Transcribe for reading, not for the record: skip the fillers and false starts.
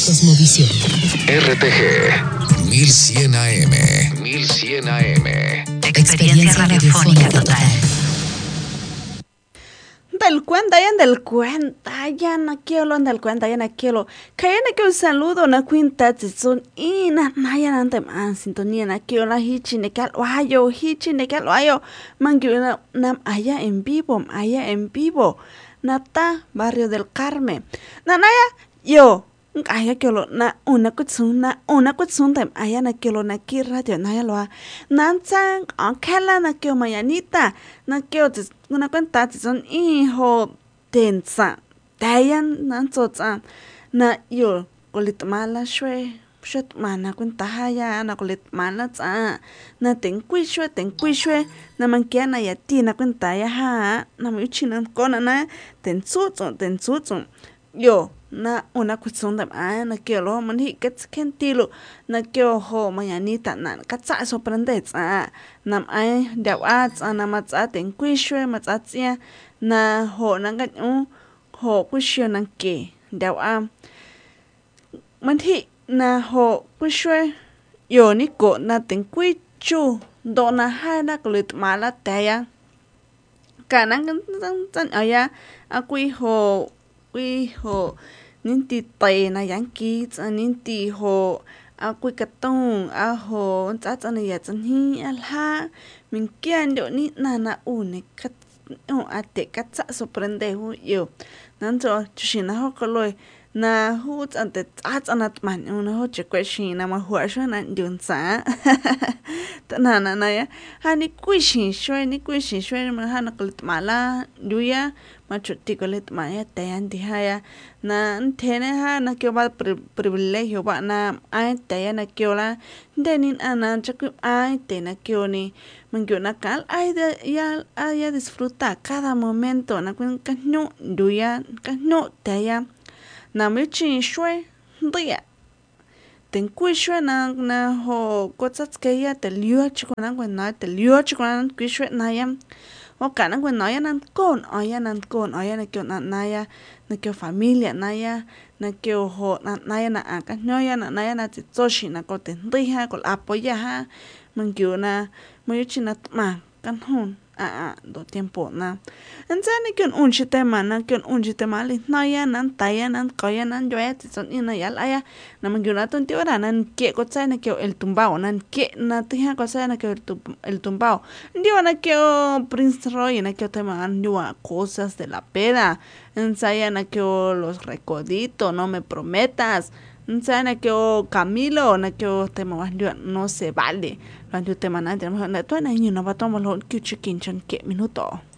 Cosmovisión. RTG 1100 AM. 1100 AM. Experiencia radiofónica total. Del cuenta, ya no quiero, del cuenta, ya no quiero. Que ya no quiero un saludo, na cuenta, son y na ya no te man sintonía, na quiero la hichi, ne que lo hayo, man que na allá en vivo, nata, barrio del Carmen, na yo. Aya kilo na una kutsun tem aya na kilo na ki radio na ya loa nanzang ankela na kyo mayanita na kyo una cuenta son hijo tensa dayan nanzotsa na yo kolit mala shwe shet mana cuenta haya na kolit mala tsa na tenkui shwe na mankia na yati na cuenta ya ha na miuchina kona na tensutsu yo na una cuestión de na que lo mani que kentilo na que ho mañanita na katsa sorprende na ai da na matsa ten kuishwe matsa na ho na ga ho kuishwe na ke da mani na ho kuishwe yo ni ko na ten kuichu do na hai na kulit mala taya kana tan aya akui ho ninti tay na yanki ninti ho akui katong ho tsatsa na ya hi alha min kian do ni na une kat ate katsa sorprende hu yo nanzo china ho koloi na hu ante tsatsa na man una ho chekweshi na ma hu sho na dunsa na ya ha ni kuishi shwe ma ha na kulit mala duya machuti kolit maya tayan dihaya na ntene ha na kyo ba privilegio ba na ay tayan na kyo la denin ana chaku ay te na kyo ni mangyo na kal ay ya disfruta cada momento na kun kanyo duya kanyo taya na michi shwe dia ten kui shwe na ho kotsatske ya te liu chikona na te liu chikona kui shwe na ya o kana kwen na ya nan kon aya na kyo na ya na kyo familia na ya na kyo ho na ya na aka nyoya na ya na tsoshi na ko te ndija ko apoya ha mangyo na moyuchi na ma kan hon do tiempo na enzani kyon unchi tema li na ya nan taya nan koya nan yoya tson ina ya aya na mangyo na ton tiora nan ke ko tsai na kyo el tumbao nan ke na tija ko tsai na kyo el tumbao ndio na kyo Prince Roy na kyo tema anua cosas de la peda ensaya na kyo los recoditos no me prometas ensaya na kyo Camilo na kyo tema no se vale Rancho tema na tu na inyo na ba tomo lo kyo chikin chan ke minuto